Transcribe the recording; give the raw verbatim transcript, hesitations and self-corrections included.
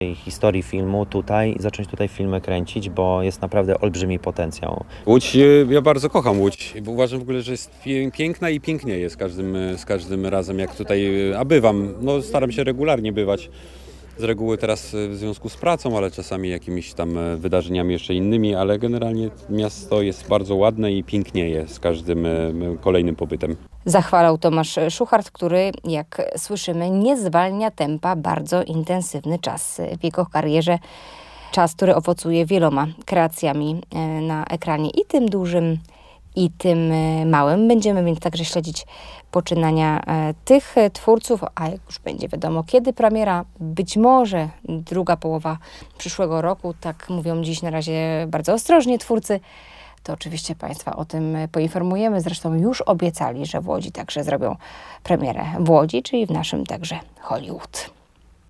historii filmu tutaj i zacząć tutaj filmy kręcić, bo jest naprawdę olbrzymi potencjał. Łódź, y, ja bardzo kocham Łódź, bo uważam w ogóle, że jest pie- piękna i pięknieje z każdym, y, z każdym razem, jak tutaj, y, a bywam. No, staram się regularnie bywać. Z reguły teraz y, w związku z pracą, ale czasami jakimiś tam y, wydarzeniami jeszcze innymi, ale generalnie miasto jest bardzo ładne i pięknieje z każdym y, kolejnym pobytem. Zachwalał Tomasz Szuchart, który, jak słyszymy, nie zwalnia tempa, bardzo intensywny czas w jego karierze. Czas, który owocuje wieloma kreacjami na ekranie, i tym dużym, i tym małym. Będziemy więc także śledzić poczynania tych twórców, a jak już będzie wiadomo kiedy premiera, być może druga połowa przyszłego roku, tak mówią dziś na razie bardzo ostrożnie twórcy, to oczywiście Państwa o tym poinformujemy. Zresztą już obiecali, że w Łodzi także zrobią premierę w Łodzi, czyli w naszym także Hollywood.